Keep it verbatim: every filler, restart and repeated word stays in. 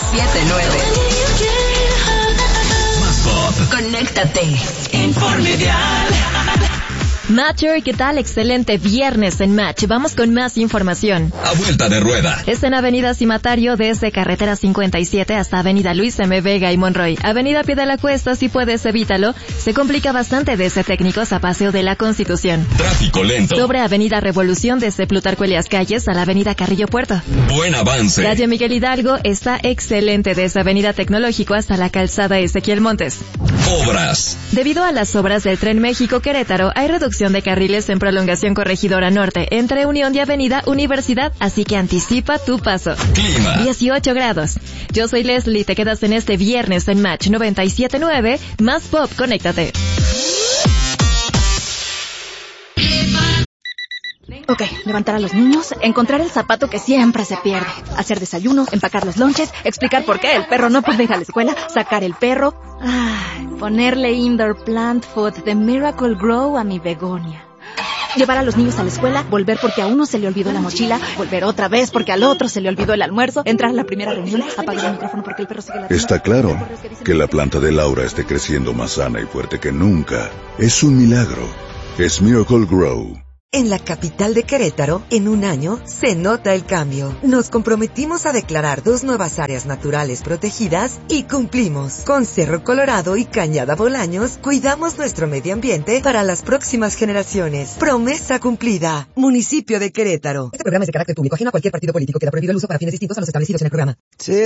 siete nueve. Más Pop. Conéctate. Informedial. Matcher, ¿qué tal? Excelente viernes en Match. Vamos con más información. A vuelta de rueda. Es en Avenida Cimatario, desde carretera cincuenta y siete hasta Avenida Luis M. Vega y Monroy. Avenida Pie de la Cuesta, si puedes, evítalo. Se complica bastante desde Técnicos a Paseo de la Constitución. Tráfico lento. Sobre Avenida Revolución, desde Plutarco Elias Calles a la Avenida Carrillo Puerto. Buen avance. Calle Miguel Hidalgo está excelente desde Avenida Tecnológico hasta la calzada Ezequiel Montes. Obras. Debido a las obras del Tren México-Querétaro, hay reducción de carriles en prolongación Corregidora Norte entre Unión y Avenida Universidad, así que anticipa tu paso. Clima. dieciocho grados. Yo soy Leslie, te quedas en este viernes en Match noventa y siete nueve, Más Pop, conéctate. Ok, levantar a los niños, encontrar el zapato que siempre se pierde, hacer desayuno, empacar los lonches, explicar por qué el perro no puede ir a la escuela, sacar el perro, ay, ponerle indoor plant food de Miracle Grow a mi begonia. Llevar a los niños a la escuela, volver porque a uno se le olvidó la mochila, volver otra vez porque al otro se le olvidó el almuerzo, entrar a la primera reunión, apagar el micrófono porque el perro sigue ladrando. Está claro que la planta de Laura esté creciendo más sana y fuerte que nunca. Es un milagro. Es Miracle Grow. En la capital de Querétaro, en un año, se nota el cambio. Nos comprometimos a declarar dos nuevas áreas naturales protegidas y cumplimos. Con Cerro Colorado y Cañada Bolaños, cuidamos nuestro medio ambiente para las próximas generaciones. Promesa cumplida. Municipio de Querétaro. Este programa es de carácter público, ajeno a cualquier partido político. Queda prohibido el uso para fines distintos a los establecidos en el programa. Sí,